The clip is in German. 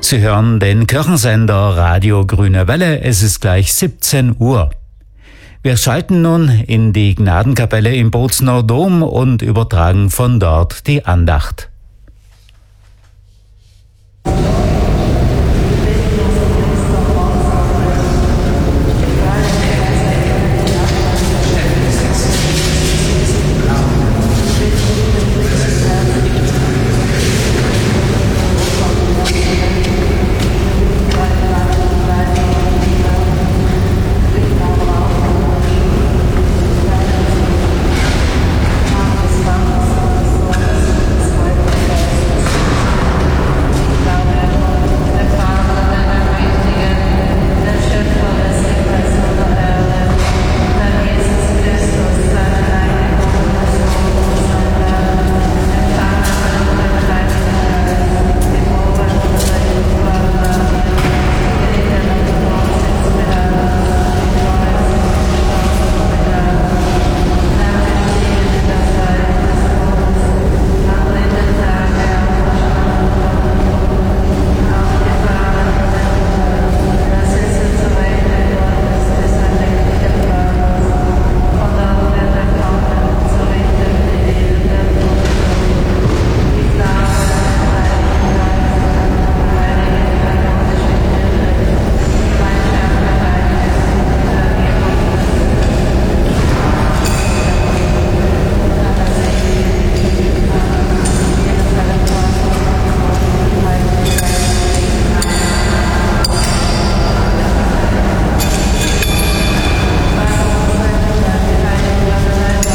Sie hören den Kirchensender Radio Grüne Welle. Es ist gleich 17 Uhr. Wir schalten nun in die Gnadenkapelle im Bozner Dom und übertragen von dort die Andacht.